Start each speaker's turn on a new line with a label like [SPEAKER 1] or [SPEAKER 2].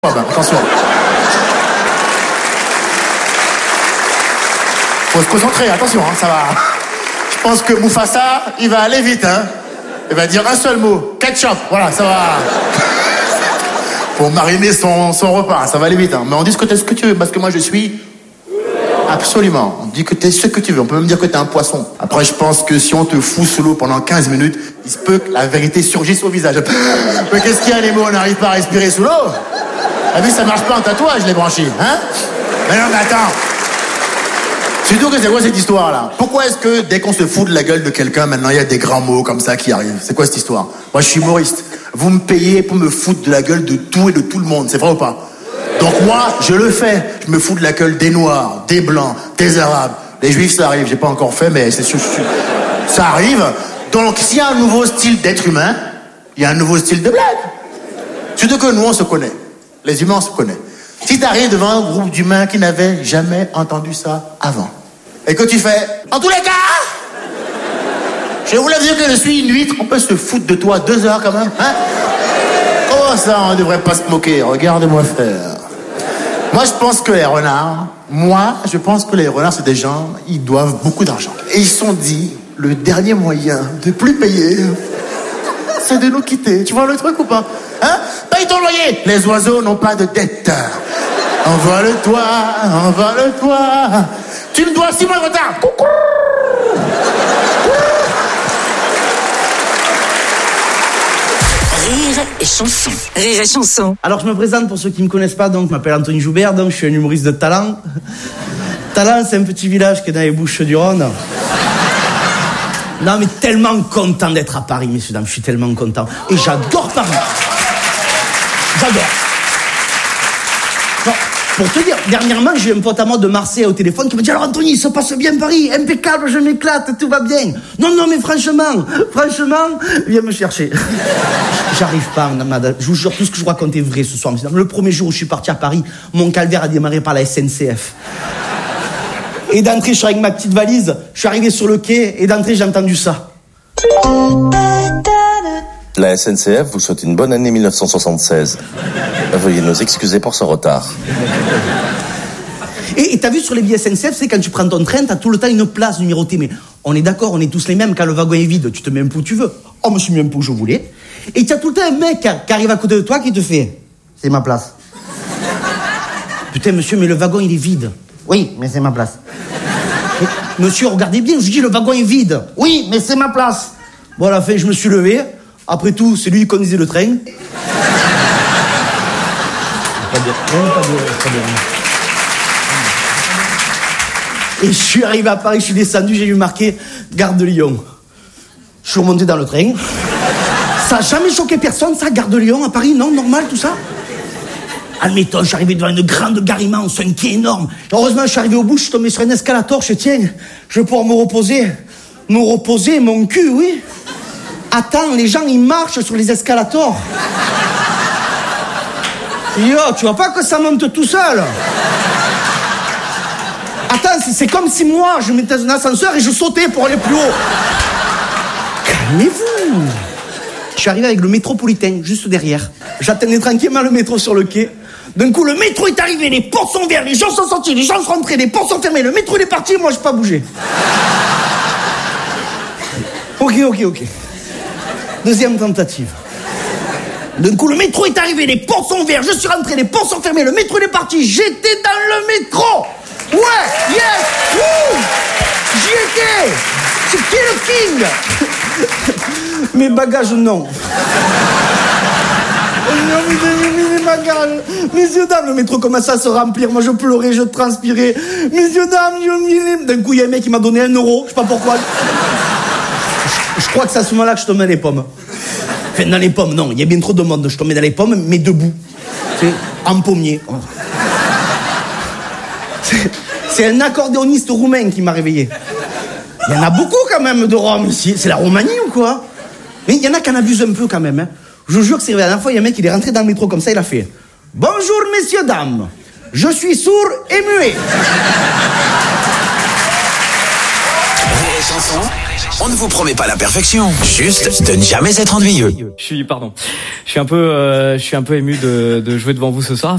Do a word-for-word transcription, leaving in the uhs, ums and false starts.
[SPEAKER 1] Ah ben, attention. Faut se concentrer, attention, hein, ça va. Je pense que Mufasa, il va aller vite, hein. Il va dire un seul mot, ketchup, voilà, ça va. Pour mariner son, son repas, ça va aller vite, hein. Mais on dit ce que t'es ce que tu veux, parce que moi je suis... Absolument. On dit que t'es ce que tu veux. On peut même dire que t'es un poisson. Après, je pense que si on te fout sous l'eau pendant quinze minutes, il se peut que la vérité surgisse au visage. Mais qu'est-ce qu'il y a, Nemo? On n'arrive pas à respirer sous l'eau? T'as vu, ça marche pas en tatouage, les branchies, hein? Mais non, mais attends. Surtout que c'est quoi cette histoire-là? Pourquoi est-ce que dès qu'on se fout de la gueule de quelqu'un, maintenant, il y a des grands mots comme ça qui arrivent? C'est quoi cette histoire? Moi, je suis humoriste. Vous me payez pour me foutre de la gueule de tout et de tout le monde. C'est vrai ou pas? Donc moi, je le fais. Je me fous de la gueule des Noirs, des Blancs, des Arabes. Les Juifs, ça arrive. J'ai pas encore fait, mais c'est sûr. Ça arrive. Donc, s'il y a un nouveau style d'être humain, il y a un nouveau style de blague. Surtout que nous, on se connaît. Les humains, on se connaît. Si t'arrives devant un groupe d'humains qui n'avaient jamais entendu ça avant, et que tu fais, en tous les cas, je vous l'ai dit que je suis une huître, on peut se foutre de toi deux heures quand même, hein? Comment ça, on ne devrait pas se moquer? Regarde-moi faire. Moi, je pense que les renards, moi, je pense que les renards, c'est des gens, ils doivent beaucoup d'argent. Et ils se sont dit, le dernier moyen de plus payer, c'est de nous quitter. Tu vois le truc ou pas? Hein? Paye ton loyer. Les oiseaux n'ont pas de dette. Envole-toi, envole-toi. Tu me dois six mois de retard. Coucou.
[SPEAKER 2] Rire et chanson. Rire et chanson.
[SPEAKER 3] Alors je me présente pour ceux qui ne me connaissent pas, donc je m'appelle Anthony Joubert, donc je suis un humoriste de Talent. Talent, c'est un petit village qui est dans les Bouches-du-Rhône. Non mais tellement content d'être à Paris, messieurs dames, je suis tellement content. Et j'adore Paris. J'adore. Non, pour te dire, dernièrement, j'ai un pote à moi de Marseille au téléphone qui me dit « Alors Anthony, il se passe bien Paris, impeccable, je m'éclate, tout va bien. » Non, non, mais franchement, franchement, viens me chercher. J'arrive pas, madame. Je vous jure, tout ce que je vous raconte est vrai ce soir. Le premier jour où je suis parti à Paris, mon calvaire a démarré par la S N C F. Et d'entrée, je suis avec ma petite valise, je suis arrivé sur le quai, et d'entrée, j'ai entendu ça.
[SPEAKER 4] La S N C F vous souhaite une bonne année mille neuf cent soixante-seize. Veuillez nous excuser pour ce retard.
[SPEAKER 3] Et t'as vu sur les billets S N C F, c'est quand tu prends ton train, t'as tout le temps une place numérotée. Mais on est d'accord, on est tous les mêmes. Quand le wagon est vide, tu te mets un peu où tu veux. Oh, je me suis mis un peu où je voulais. Et t'as tout le temps un mec qui arrive à côté de toi qui te fait « C'est ma place. » Putain, monsieur, mais le wagon, il est vide. Oui, mais c'est ma place. Et, monsieur, regardez bien, je dis le wagon est vide. Oui, mais c'est ma place. Bon, à la fin, je me suis levé. Après tout, c'est lui qui conduisait le train. Pas bien, pas bien, pas bien. Et je suis arrivé à Paris, je suis descendu, j'ai vu marqué Gare de Lyon. Je suis remonté dans le train. Ça n'a jamais choqué personne, ça, Gare de Lyon à Paris, non, normal, tout ça. Admettons, je suis arrivé devant une grande gare immense, un quai énorme. Heureusement, je suis arrivé au bout, je suis tombé sur un escalator, je suis tiens, je vais pouvoir me reposer. Me reposer, mon cul, oui. Attends, les gens, ils marchent sur les escalators. Yo, tu vois pas que ça monte tout seul? Attends, c'est comme si moi, je mettais dans un ascenseur et je sautais pour aller plus haut. Calmez-vous. Je suis arrivé avec le métropolitain, juste derrière. J'attendais tranquillement le métro sur le quai. D'un coup, le métro est arrivé, les portes sont ouvertes, les gens sont sortis, les gens sont rentrés, les portes sont fermées, le métro il est parti, moi, je n'ai pas bougé. Ok, ok, ok. Deuxième tentative. D'un coup, le métro est arrivé, les portes sont ouvertes, je suis rentré, les portes sont fermées, le métro il est parti, j'étais dans le métro. Ouais, yes, wouh, j'y étais. C'est qui le king? Mes bagages, non. Mes bagages, messieurs, dames, le métro commence à se remplir, moi je pleurais, je transpirais. Messieurs, dames, je... D'un coup, il y a un mec qui m'a donné un euro, je sais pas pourquoi. Je crois que c'est à ce moment-là que je tombais dans les pommes. Enfin, dans les pommes, non, il y a bien trop de monde. Je tombais dans les pommes, mais debout. C'est en pommier. C'est un accordéoniste roumain qui m'a réveillé. Il y en a beaucoup quand même de Rome ici. C'est la Roumanie ou quoi? Mais il y en a qui en abusent un peu quand même. Hein. Je vous jure que c'est vrai. La dernière fois, il y a un mec qui est rentré dans le métro comme ça, il a fait « Bonjour messieurs, dames, je suis sourd et muet. »
[SPEAKER 2] Chanson. On ne vous promet pas la perfection, juste de ne jamais être ennuyeux.
[SPEAKER 5] Je suis, pardon. je suis un peu, euh, je suis un peu ému de, de jouer devant vous ce soir.